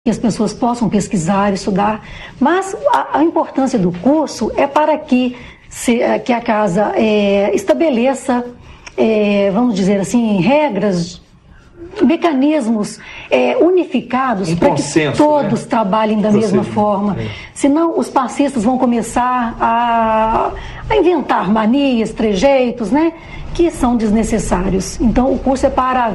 que as pessoas possam pesquisar, estudar, mas a importância do curso é para que a casa estabeleça, vamos dizer assim, regras, mecanismos unificados para que todos trabalhem da mesma forma. Senão os passistas vão começar a inventar manias, trejeitos, né, que são desnecessários. Então o curso é para